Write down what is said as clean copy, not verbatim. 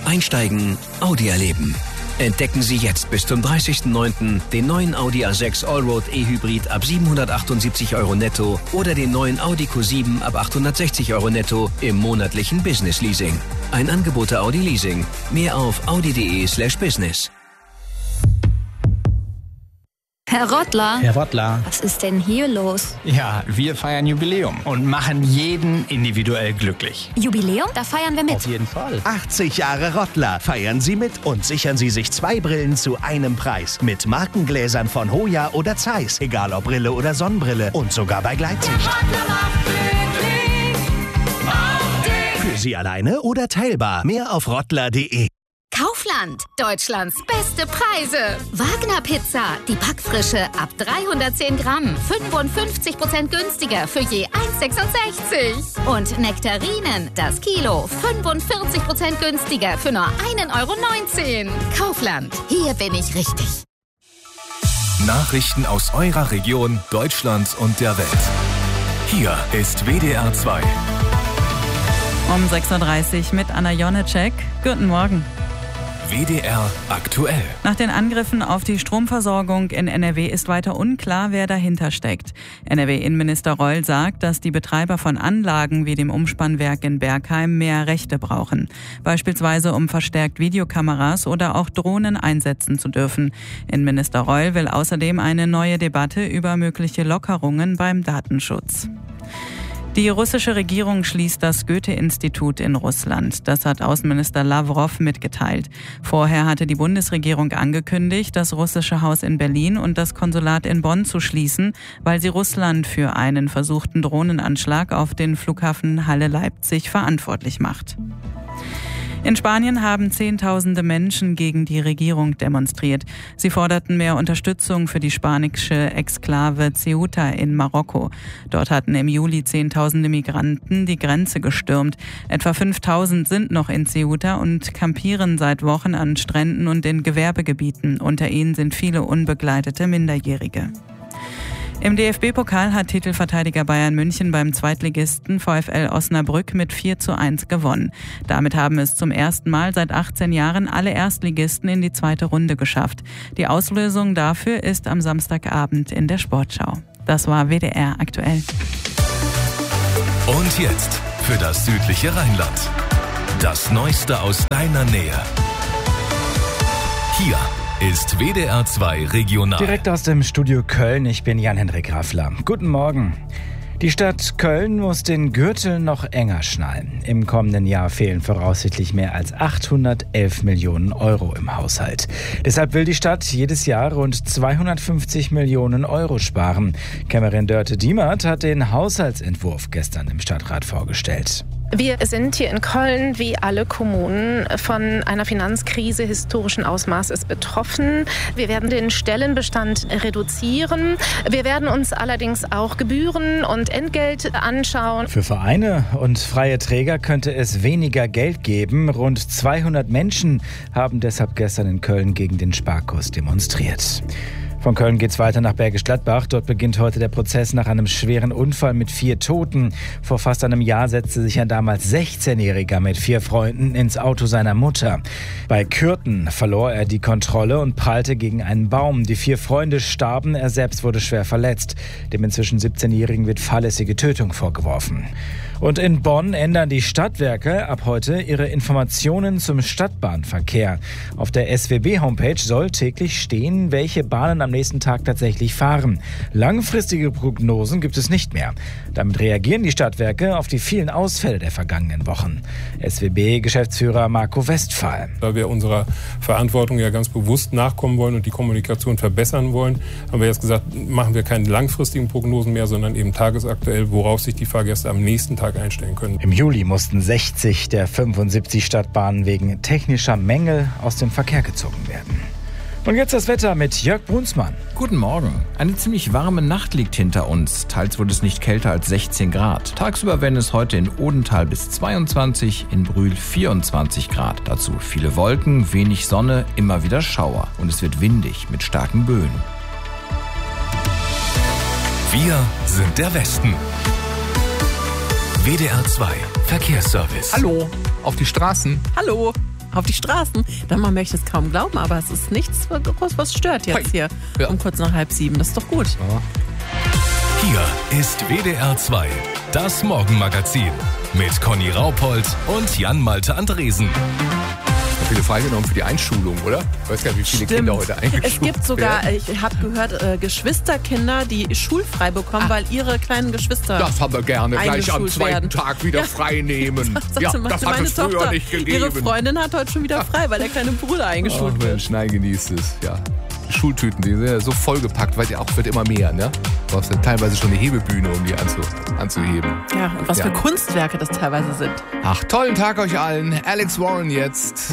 Einsteigen, Audi erleben. Entdecken Sie jetzt bis zum 30.09. den neuen Audi A6 Allroad E-Hybrid ab 778 € netto oder den neuen Audi Q7 ab 860 € netto im monatlichen Business Leasing. Ein Angebot der Audi Leasing. Mehr auf audi.de/business. Herr Rottler. Herr Rottler. Was ist denn hier los? Ja, wir feiern Jubiläum und machen jeden individuell glücklich. Jubiläum? Da feiern wir mit. Auf jeden Fall. 80 Jahre Rottler. Feiern Sie mit und sichern Sie sich 2 Brillen zu einem Preis. Mit Markengläsern von Hoya oder Zeiss. Egal ob Brille oder Sonnenbrille. Und sogar bei Gleitsicht. Für Sie alleine oder teilbar. Mehr auf rottler.de. Kaufland, Deutschlands beste Preise. Wagner Pizza, die Backfrische ab 310 Gramm, 55% günstiger für je 1,66. Und Nektarinen, das Kilo, 45% günstiger für nur 1,19 €. Kaufland, hier bin ich richtig. Nachrichten aus eurer Region, Deutschland und der Welt. Hier ist WDR 2. Um 6.30 Uhr mit Anna Jonecek. Guten Morgen. WDR aktuell. Nach den Angriffen auf die Stromversorgung in NRW ist weiter unklar, wer dahinter steckt. NRW-Innenminister Reul sagt, dass die Betreiber von Anlagen wie dem Umspannwerk in Bergheim mehr Rechte brauchen. Beispielsweise um verstärkt Videokameras oder auch Drohnen einsetzen zu dürfen. Innenminister Reul will außerdem eine neue Debatte über mögliche Lockerungen beim Datenschutz. Die russische Regierung schließt das Goethe-Institut in Russland. Das hat Außenminister Lawrow mitgeteilt. Vorher hatte die Bundesregierung angekündigt, das russische Haus in Berlin und das Konsulat in Bonn zu schließen, weil sie Russland für einen versuchten Drohnenanschlag auf den Flughafen Halle-Leipzig verantwortlich macht. In Spanien haben Zehntausende Menschen gegen die Regierung demonstriert. Sie forderten mehr Unterstützung für die spanische Exklave Ceuta in Marokko. Dort hatten im Juli Zehntausende Migranten die Grenze gestürmt. Etwa 5.000 sind noch in Ceuta und kampieren seit Wochen an Stränden und in Gewerbegebieten. Unter ihnen sind viele unbegleitete Minderjährige. Im DFB-Pokal hat Titelverteidiger Bayern München beim Zweitligisten VfL Osnabrück mit 4:1 gewonnen. Damit haben es zum ersten Mal seit 18 Jahren alle Erstligisten in die zweite Runde geschafft. Die Auslösung dafür ist am Samstagabend in der Sportschau. Das war WDR aktuell. Und jetzt für das südliche Rheinland. Das Neueste aus deiner Nähe. Hier ist WDR 2 Regional. Direkt aus dem Studio Köln, ich bin Jan-Henrik Raffler. Guten Morgen. Die Stadt Köln muss den Gürtel noch enger schnallen. Im kommenden Jahr fehlen voraussichtlich mehr als 811 Millionen € im Haushalt. Deshalb will die Stadt jedes Jahr rund 250 Millionen € sparen. Kämmerin Dörte Diemert hat den Haushaltsentwurf gestern im Stadtrat vorgestellt. Wir sind hier in Köln, wie alle Kommunen, von einer Finanzkrise historischen Ausmaßes betroffen. Wir werden den Stellenbestand reduzieren. Wir werden uns allerdings auch Gebühren und Entgelt anschauen. Für Vereine und freie Träger könnte es weniger Geld geben. Rund 200 Menschen haben deshalb gestern in Köln gegen den Sparkurs demonstriert. Von Köln geht's weiter nach Bergisch Gladbach. Dort beginnt heute der Prozess nach einem schweren Unfall mit 4 Toten. Vor fast einem Jahr setzte sich ein damals 16-Jähriger mit 4 Freunden ins Auto seiner Mutter. Bei Kürten verlor er die Kontrolle und prallte gegen einen Baum. Die 4 Freunde starben, er selbst wurde schwer verletzt. Dem inzwischen 17-Jährigen wird fahrlässige Tötung vorgeworfen. Und in Bonn ändern die Stadtwerke ab heute ihre Informationen zum Stadtbahnverkehr. Auf der SWB-Homepage soll täglich stehen, welche Bahnen am nächsten Tag tatsächlich fahren. Langfristige Prognosen gibt es nicht mehr. Damit reagieren die Stadtwerke auf die vielen Ausfälle der vergangenen Wochen. SWB-Geschäftsführer Marco Westphal. Da wir unserer Verantwortung ja ganz bewusst nachkommen wollen und die Kommunikation verbessern wollen, haben wir jetzt gesagt, machen wir keine langfristigen Prognosen mehr, sondern eben tagesaktuell, worauf sich die Fahrgäste am nächsten Tag einstellen können. Im Juli mussten 60 der 75 Stadtbahnen wegen technischer Mängel aus dem Verkehr gezogen werden. Und jetzt das Wetter mit Jörg Brunsmann. Guten Morgen. Eine ziemlich warme Nacht liegt hinter uns. Teils wird es nicht kälter als 16 Grad. Tagsüber werden es heute in Odenthal bis 22, in Brühl 24 Grad. Dazu viele Wolken, wenig Sonne, immer wieder Schauer. Und es wird windig mit starken Böen. Wir sind der Westen. WDR 2 Verkehrsservice. Hallo, auf die Straßen. Hallo. auf die Straßen. Dann man möchte es kaum glauben, aber es ist nichts groß, was stört jetzt hier um kurz nach 6:30. Das ist doch gut. Ja. Hier ist WDR 2, das Morgenmagazin mit Conny Raupold und Jan-Malte Andresen. Viele freigenommen für die Einschulung, oder? Ich weiß gar nicht, wie viele Kinder heute eingeschult werden. Es gibt sogar, ich habe gehört, Geschwisterkinder, die schulfrei bekommen, weil ihre kleinen Geschwister das haben wir gerne, gleich am zweiten Tag wieder frei nehmen. Das hat es früher nicht gegeben. Ihre Freundin hat heute schon wieder frei, weil der kleine Bruder eingeschult wird. Mensch, nein, genießt es, ja. Die Schultüten, die sind ja so vollgepackt, weil ja auch wird immer mehr, ne? Du brauchst ja teilweise schon eine Hebebühne, um die anzuheben. Ja, und was für Kunstwerke das teilweise sind. Ach, tollen Tag euch allen. Alex Warren jetzt.